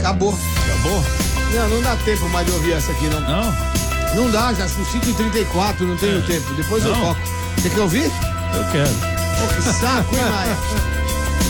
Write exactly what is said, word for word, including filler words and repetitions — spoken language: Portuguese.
Acabou. Acabou? Não, não dá tempo mais de ouvir essa aqui, não. Não? Não dá, já são cinco e trinta e quatro, não tenho É. tempo. Depois eu Não? toco. Você quer ouvir? Eu quero. Pô, que saco, hein, Maia?